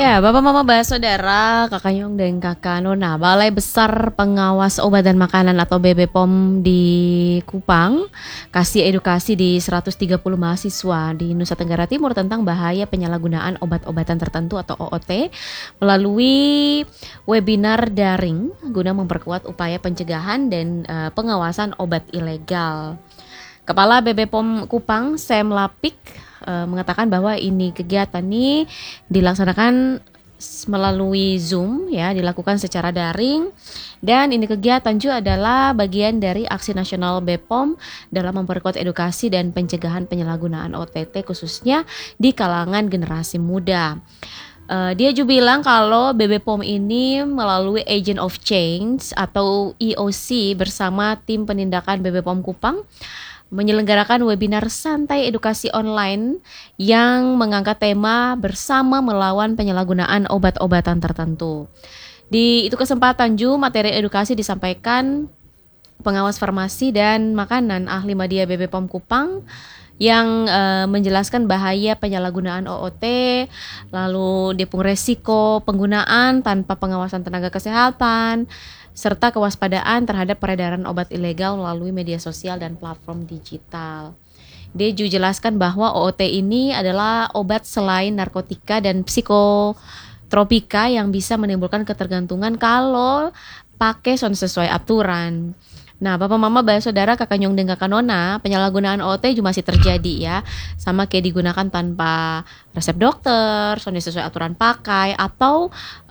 Ya, Bapak Mama Saudara, Kakak Nyong dan Kakak Nona, Balai Besar Pengawas Obat dan Makanan atau BPOM di Kupang kasih edukasi di 130 mahasiswa di Nusa Tenggara Timur tentang bahaya penyalahgunaan obat-obatan tertentu atau OOT melalui webinar daring guna memperkuat upaya pencegahan dan pengawasan obat ilegal. Kepala BPOM Kupang, Sam Lapik, mengatakan bahwa ini kegiatan ini dilaksanakan melalui Zoom ya, dilakukan secara daring, dan ini kegiatan juga adalah bagian dari aksi nasional BPOM dalam memperkuat edukasi dan pencegahan penyalahgunaan OTT khususnya di kalangan generasi muda. Dia juga bilang kalau BPOM ini melalui Agent of Change atau EOC bersama tim penindakan BPOM Kupang menyelenggarakan webinar santai edukasi online yang mengangkat tema bersama melawan penyalahgunaan obat-obatan tertentu. Di itu kesempatan materi edukasi disampaikan pengawas farmasi dan makanan ahli media BPOM Kupang yang menjelaskan bahaya penyalahgunaan OOT, lalu depung resiko penggunaan tanpa pengawasan tenaga kesehatan, serta kewaspadaan terhadap peredaran obat ilegal melalui media sosial dan platform digital. Dia juga jelaskan bahwa OOT ini adalah obat selain narkotika dan psikotropika yang bisa menimbulkan ketergantungan kalau pakai sesuai aturan. Nah, Bapak Mama Saudara, Kakak Nyong dan Kakak Nona, penyalahgunaan OOT juga masih terjadi ya. Sama kayak digunakan tanpa resep dokter, sesuai aturan pakai, atau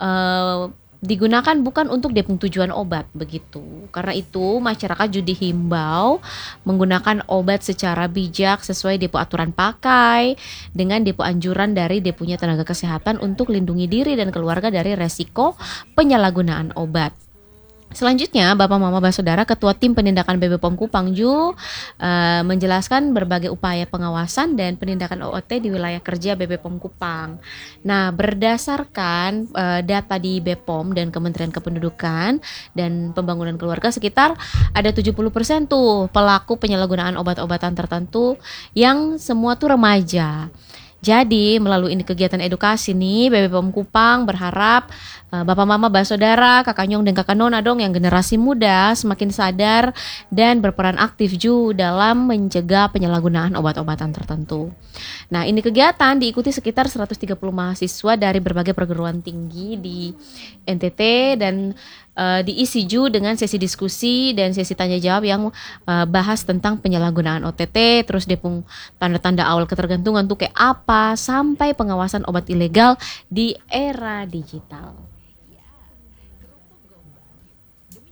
digunakan bukan untuk depung tujuan obat begitu. Karena itu masyarakat juga dihimbau menggunakan obat secara bijak sesuai depo aturan pakai dengan depo anjuran dari deponya tenaga kesehatan untuk lindungi diri dan keluarga dari resiko penyalahgunaan obat. Selanjutnya, Bapak Mama Saudara, Ketua Tim Penindakan BPOM Kupang Ju menjelaskan berbagai upaya pengawasan dan penindakan OOT di wilayah kerja BPOM Kupang. Nah, berdasarkan data di BPOM dan Kementerian Kependudukan dan Pembangunan Keluarga, sekitar ada 70% tuh pelaku penyalahgunaan obat-obatan tertentu yang semua tuh remaja. Jadi melalui ini kegiatan edukasi nih, BPOM Kupang berharap Bapak Mama Saudara, Kakak Nyong dan Kakak Nona dong yang generasi muda semakin sadar dan berperan aktif juga dalam mencegah penyalahgunaan obat-obatan tertentu. Nah, ini kegiatan diikuti sekitar 130 mahasiswa dari berbagai perguruan tinggi di NTT dan diisi juga dengan sesi diskusi dan sesi tanya jawab yang bahas tentang penyalahgunaan OTT, terus depung tanda-tanda awal ketergantungan tuh kayak apa, sampai pengawasan obat ilegal di era digital.